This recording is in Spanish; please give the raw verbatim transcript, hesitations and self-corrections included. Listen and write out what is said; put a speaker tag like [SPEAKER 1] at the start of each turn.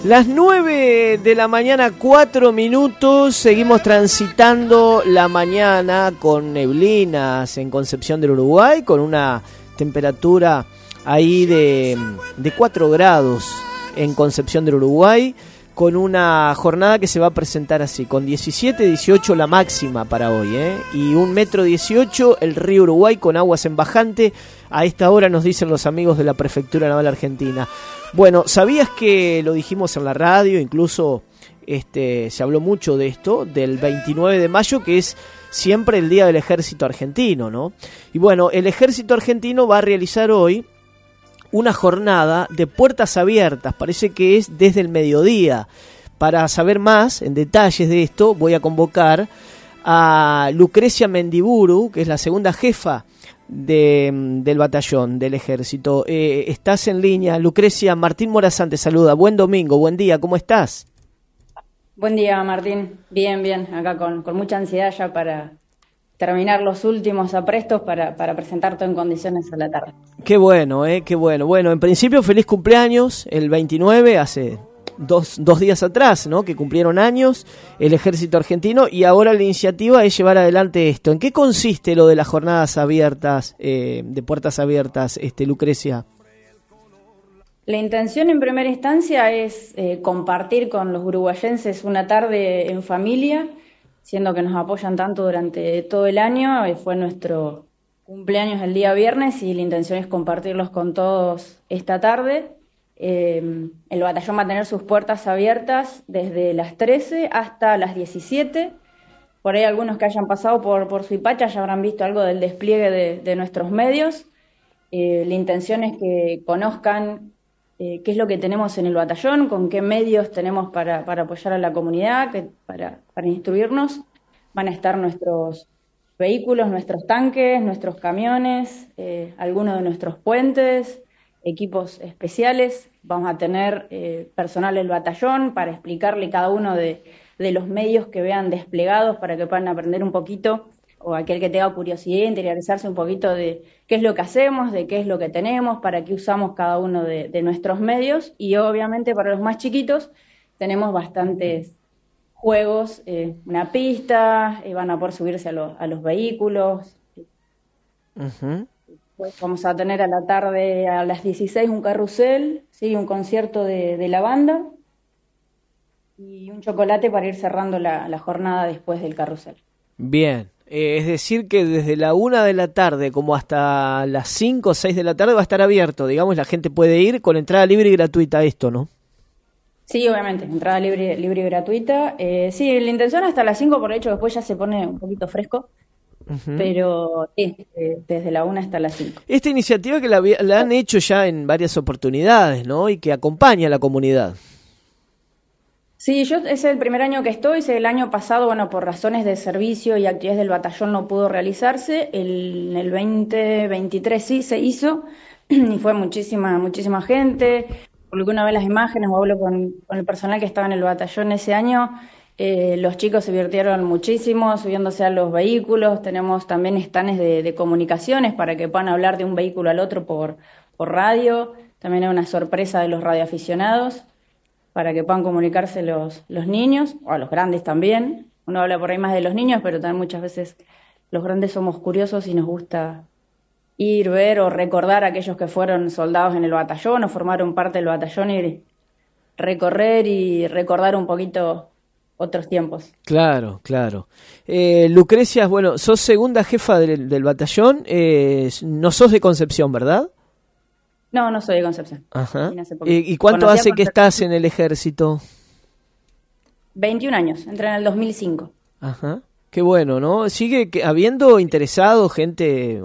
[SPEAKER 1] Las nueve de la mañana, cuatro minutos, seguimos transitando la mañana con neblinas en Concepción del Uruguay, con una temperatura ahí de, de cuatro grados en Concepción del Uruguay, con una jornada que se va a presentar así, con diecisiete, dieciocho la máxima para hoy, ¿eh? Y un metro dieciocho el río Uruguay con aguas en bajante, a esta hora nos dicen los amigos de la Prefectura Naval Argentina. Bueno, ¿sabías que lo dijimos en la radio? Incluso este, se habló mucho de esto, del veintinueve de mayo, que es siempre el Día del Ejército Argentino, ¿no? Y bueno, el Ejército Argentino va a realizar hoy una jornada de puertas abiertas, parece que es desde el mediodía. Para saber más en detalles de esto, voy a convocar a Lucrecia Mendiburu, que es la segunda jefa de, del batallón del ejército. Eh, estás en línea, Lucrecia. Martín Morazán te saluda. Buen domingo, buen día, ¿cómo estás?
[SPEAKER 2] Buen día, Martín. Bien, bien, acá con, con mucha ansiedad ya para terminar los últimos aprestos para, para presentar todo en condiciones a la tarde.
[SPEAKER 1] Qué bueno, eh, qué bueno. Bueno, en principio, feliz cumpleaños, el veintinueve, hace dos, dos días atrás, ¿no? Que cumplieron años el Ejército Argentino, y ahora la iniciativa es llevar adelante esto. ¿En qué consiste lo de las jornadas abiertas, eh, de puertas abiertas, este, Lucrecia?
[SPEAKER 2] La intención en primera instancia es eh, compartir con los uruguayenses una tarde en familia, siendo que nos apoyan tanto durante todo el año. Eh, fue nuestro cumpleaños el día viernes y la intención es compartirlos con todos esta tarde. Eh, el batallón va a tener sus puertas abiertas desde las trece hasta las diecisiete. Por ahí algunos que hayan pasado por, por Suipacha ya habrán visto algo del despliegue de, de nuestros medios. Eh, la intención es que conozcan eh, qué es lo que tenemos en el batallón, con qué medios tenemos para, para apoyar a la comunidad, que, para, para instruirnos. Van a estar nuestros vehículos, nuestros tanques, nuestros camiones, eh, algunos de nuestros puentes, equipos especiales. Vamos a tener eh, personal del batallón para explicarle cada uno de, de los medios que vean desplegados para que puedan aprender un poquito, o aquel que tenga curiosidad, interiorizarse un poquito de qué es lo que hacemos, de qué es lo que tenemos, para qué usamos cada uno de, de nuestros medios. Y obviamente para los más chiquitos tenemos bastantes juegos, eh, una pista, eh, van a poder subirse a, lo, a los vehículos. Uh-huh. Pues vamos a tener a la tarde, a las dieciséis, un carrusel, ¿sí? Un concierto de, de la banda y un chocolate para ir cerrando la, la jornada después del carrusel.
[SPEAKER 1] Bien, eh, es decir que desde la una de la tarde como hasta las cinco o seis de la tarde va a estar abierto, digamos, la gente puede ir con entrada libre y gratuita a esto, ¿no?
[SPEAKER 2] Sí, obviamente, entrada libre, libre y gratuita. Eh, sí, la intención hasta las cinco, por el hecho que después ya se pone un poquito fresco. Uh-huh. Pero sí, eh, desde la una hasta las cinco.
[SPEAKER 1] Esta iniciativa que la, la han hecho ya en varias oportunidades, ¿no? Y que acompaña a la comunidad.
[SPEAKER 2] Sí, yo es el primer año que estoy. El año pasado, bueno, por razones de servicio y actividades del batallón no pudo realizarse. El, el veinte veintitrés sí se hizo y fue muchísima, muchísima gente. Porque una vez las imágenes o hablo con, con el personal que estaba en el batallón ese año. Eh, los chicos se divirtieron muchísimo subiéndose a los vehículos. Tenemos también stands de, de comunicaciones para que puedan hablar de un vehículo al otro por, por radio. También hay una sorpresa de los radioaficionados para que puedan comunicarse los, los niños, o a los grandes también. Uno habla por ahí más de los niños, pero también muchas veces los grandes somos curiosos y nos gusta ir, ver o recordar a aquellos que fueron soldados en el batallón o formaron parte del batallón, y recorrer y recordar un poquito otros tiempos.
[SPEAKER 1] Claro, claro. Eh, Lucrecia, bueno, sos segunda jefa del, del batallón, eh, no sos de Concepción, ¿verdad?
[SPEAKER 2] No, no soy de Concepción.
[SPEAKER 1] Ajá. ¿Y, ¿Y cuánto Conocí hace que estás en el ejército?
[SPEAKER 2] veintiún años, entré en el dos mil cinco.
[SPEAKER 1] Ajá. Qué bueno, ¿no? ¿Sigue habiendo interesado gente